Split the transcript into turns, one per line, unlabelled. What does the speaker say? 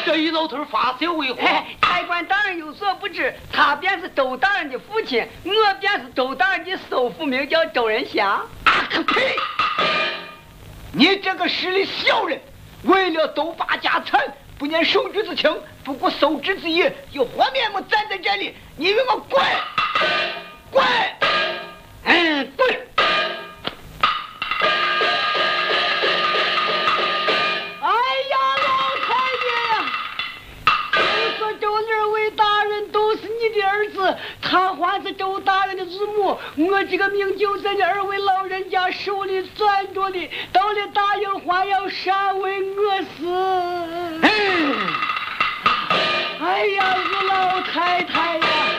这一老头发小为何？
太官大人有所不知，他便是周大人的父亲，我便是周大人的叔父，名叫周仁祥。
呸！你这个势利小人，为了斗发家产，不念守矩之情，不顾守职之义，又活面目站在这里，你与我滚！滚！滚！
哎呀，老太爷呀！听说周二位大人都是你的儿子，他还是周大人的子母，我这个命就在这二位老人家手里攥着的，到了大营还要杀为我死。哎呀，我老太太呀！